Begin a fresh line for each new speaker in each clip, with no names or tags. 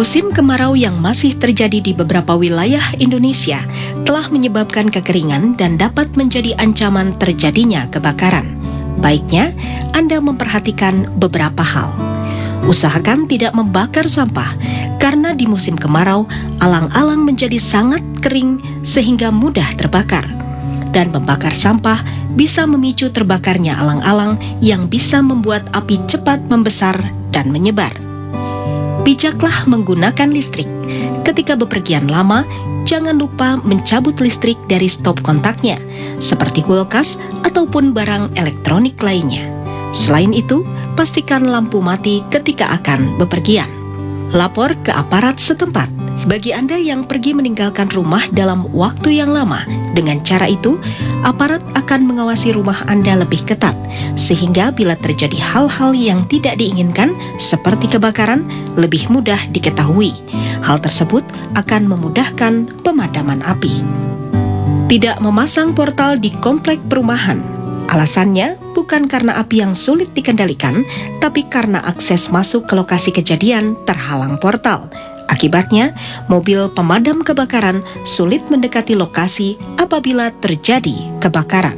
Musim kemarau yang masih terjadi di beberapa wilayah Indonesia telah menyebabkan kekeringan dan dapat menjadi ancaman terjadinya kebakaran. Baiknya, Anda memperhatikan beberapa hal. Usahakan tidak membakar sampah, karena di musim kemarau, alang-alang menjadi sangat kering sehingga mudah terbakar. Dan membakar sampah bisa memicu terbakarnya alang-alang yang bisa membuat api cepat membesar dan menyebar. Bijaklah menggunakan listrik. Ketika bepergian lama, jangan lupa mencabut listrik dari stop kontaknya, seperti kulkas ataupun barang elektronik lainnya. Selain itu, pastikan lampu mati ketika akan bepergian. Lapor ke aparat setempat. Bagi Anda yang pergi meninggalkan rumah dalam waktu yang lama, dengan cara itu, aparat akan mengawasi rumah Anda lebih ketat, sehingga bila terjadi hal-hal yang tidak diinginkan, seperti kebakaran, lebih mudah diketahui. Hal tersebut akan memudahkan pemadaman api. Tidak memasang portal di komplek perumahan. Alasannya bukan karena api yang sulit dikendalikan, tapi karena akses masuk ke lokasi kejadian terhalang portal. Akibatnya, mobil pemadam kebakaran sulit mendekati lokasi apabila terjadi kebakaran.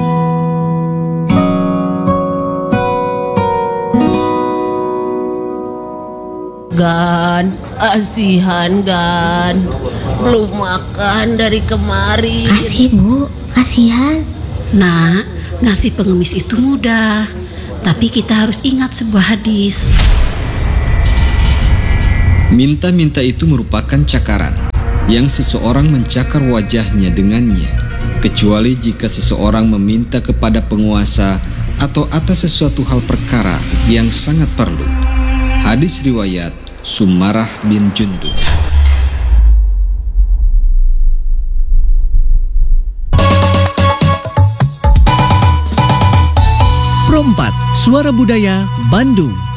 Gan, asihan Gan, belum makan dari kemarin.
Kasih Bu, kasihan.
Nak, ngasih pengemis itu mudah, tapi kita harus ingat sebuah hadis.
Minta-minta itu merupakan cakaran yang seseorang mencakar wajahnya dengannya, kecuali jika seseorang meminta kepada penguasa atau atas sesuatu hal perkara yang sangat perlu. Hadis riwayat Sumarah bin Jundub.
Pro 4 Suara Budaya Bandung.